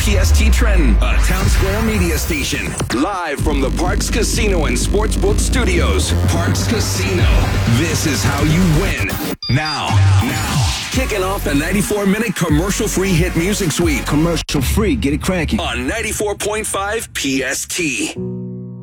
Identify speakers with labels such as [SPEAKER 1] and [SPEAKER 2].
[SPEAKER 1] PST Trenton, a Town Square media station. Live from the Parks Casino and Sportsbook Studios. Parks Casino. This is how you win. Now. Kicking off the 94-minute commercial-free hit music suite.
[SPEAKER 2] Commercial free, get it cracking.
[SPEAKER 1] On 94.5 PST.